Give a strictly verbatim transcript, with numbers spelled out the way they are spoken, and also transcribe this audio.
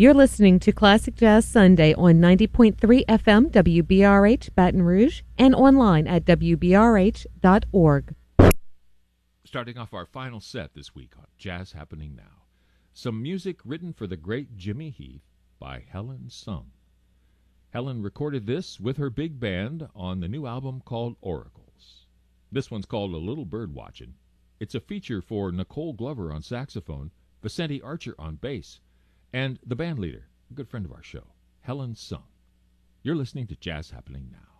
You're listening to Classic Jazz Sunday on ninety point three F M W B R H Baton Rouge and online at W B R H dot org. Starting off our final set this week on Jazz Happening Now, some music written for the great Jimmy Heath by Helen Sung. Helen recorded this with her big band on the new album called Oracles. This one's called A Little Bird Watchin'. It's a feature for Nicole Glover on saxophone, Vicente Archer on bass, and the band leader, a good friend of our show, Helen Sung. You're listening to Jazz Happening Now.